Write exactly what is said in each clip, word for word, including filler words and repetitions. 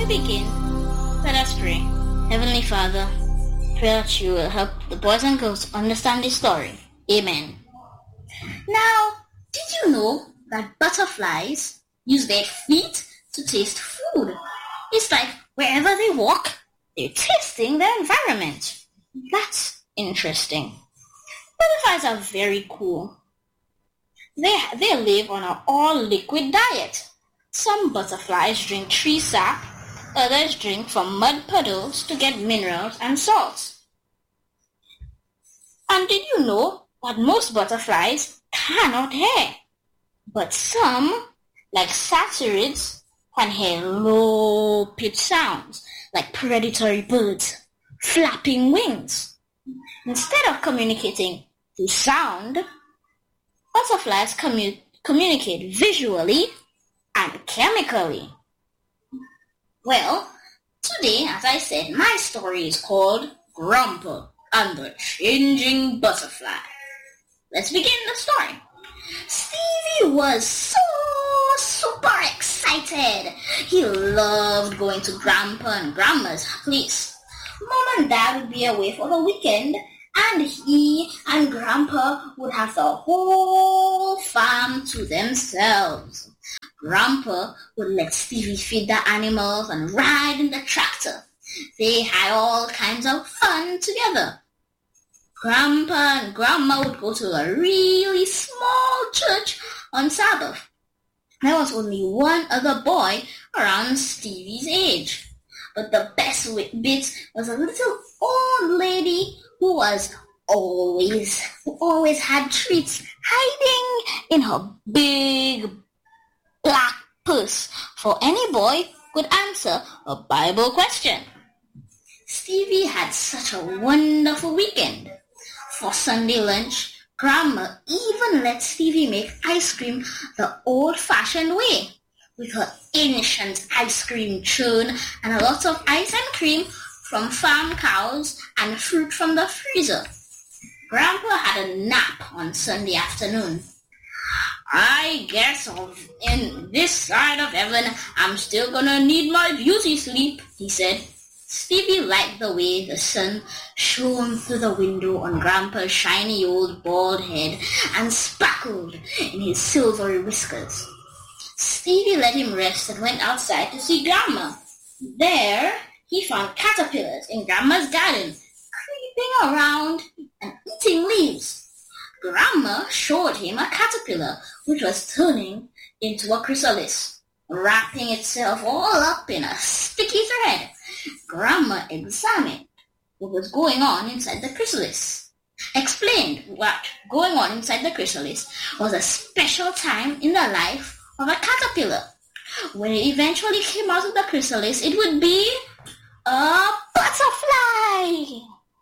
we begin, let us pray. Heavenly Father, pray that you will help the boys and girls understand this story. Amen. Now, did you know that butterflies use their feet to taste food? It's like wherever they walk, they're tasting their environment. That's interesting. Butterflies are very cool. They, they live on an all-liquid diet. Some butterflies drink tree sap, others drink from mud puddles to get minerals and salts. And did you know that most butterflies cannot hear? But some, like satyrids, can hear low-pitched sounds like predatory birds flapping wings. Instead of communicating through sound, butterflies commu- communicate visually and chemically. Well, today, as I said, my story is called Grumper and the Changing Butterfly. Let's begin the story. Stevie was so super excited. He loved going to Grandpa and Grandma's place. Mom and Dad would be away for the weekend, and he and Grandpa would have the whole farm to themselves. Grandpa would let Stevie feed the animals and ride in the tractor. They had all kinds of fun together. Grandpa and Grandma would go to a really small church on Sabbath. There was only one other boy around Stevie's age. But the best bit was a little old lady who was always, who always had treats hiding in her big black purse for any boy could answer a Bible question. Stevie had such a wonderful weekend. For Sunday lunch, Grandma even let Stevie make ice cream the old-fashioned way, with her ancient ice cream churn and a lot of ice and cream from farm cows and fruit from the freezer. Grandpa had a nap on Sunday afternoon. I guess in this side of heaven, I'm still gonna need my beauty sleep, he said. Stevie liked the way the sun shone through the window on Grandpa's shiny old bald head and sparkled in his silvery whiskers. Stevie let him rest and went outside to see Grandma. There, he found caterpillars in Grandma's garden, creeping around and eating leaves. Grandma showed him a caterpillar which was turning into a chrysalis, wrapping itself all up in a sticky thread. Grandma examined what was going on inside the chrysalis, explained what going on inside the chrysalis was a special time in the life of a caterpillar. When it eventually came out of the chrysalis, it would be a butterfly.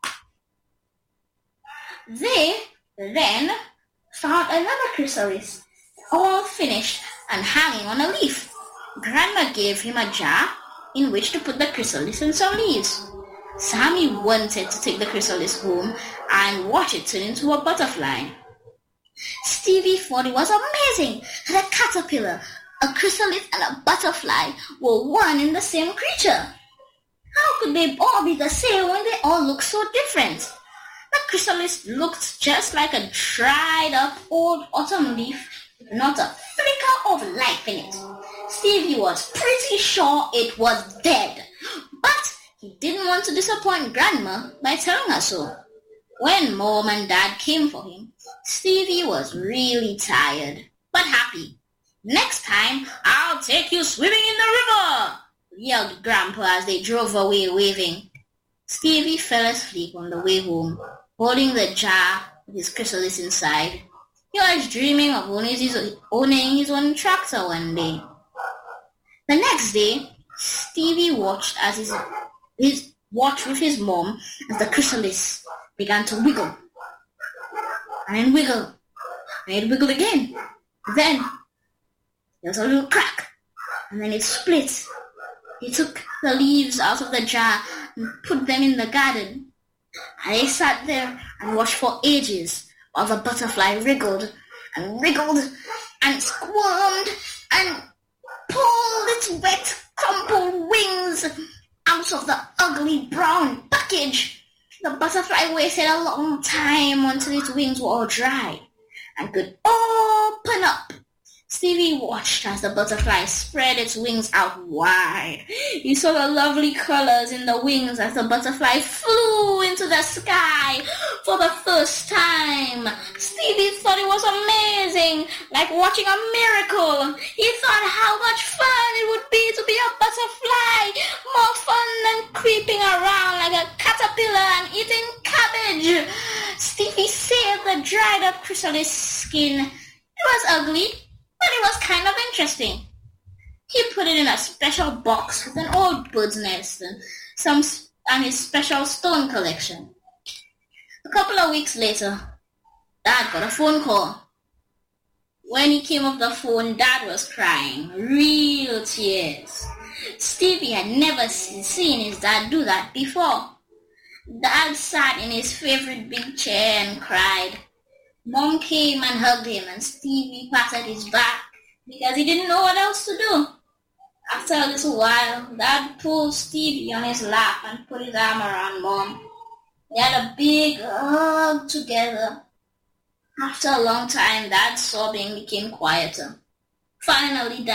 They then found another chrysalis, all finished and hanging on a leaf. Grandma gave him a jar in which to put the chrysalis and some leaves. Sammy wanted to take the chrysalis home and watch it turn into a butterfly. Stevie thought it was amazing that a caterpillar, a chrysalis, and a butterfly were one and the same creature. How could they all be the same when they all look so different? The chrysalis looked just like a dried-up old autumn leaf with not a flicker of life in it. Stevie was pretty sure it was dead, but he didn't want to disappoint Grandma by telling her so. When Mom and Dad came for him, Stevie was really tired, but happy. Next time, I'll take you swimming in the river, yelled Grandpa as they drove away waving. Stevie fell asleep on the way home, holding the jar with his chrysalis inside. He was dreaming of owning his, owning his own tractor one day. The next day, Stevie watched as his, his watched with his mom as the chrysalis began to wiggle, and then wiggle, and it wiggled again. Then there was a little crack, and then it split. He took the leaves out of the jar and put them in the garden, and they sat there and watched for ages while the butterfly wriggled and wriggled and squirmed and pulled its wet, crumpled wings butterfly waited a long time until its wings were all dry and could open up. Stevie watched as the butterfly spread its wings out wide. He saw the lovely colors in the wings as the butterfly flew into the sky for the first time. Stevie thought it was amazing, like watching a miracle. He thought how much fun it would be to be a butterfly, more fun than creeping around like a caterpillar and eating cabbage. Stevie saved the dried up chrysalis skin. It was ugly, but it was kind of interesting. He put it in a special box with an old bird's nest and some and his special stone collection. A couple of weeks later, Dad got a phone call. When he came off the phone, Dad was crying, real tears. Stevie had never seen his dad do that before. Dad sat in his favorite big chair and cried. Mom came and hugged him, and Stevie patted his back because he didn't know what else to do. After a little while, Dad pulled Stevie on his lap and put his arm around Mom. They had a big hug together. After a long time, Dad's sobbing became quieter. Finally, Dad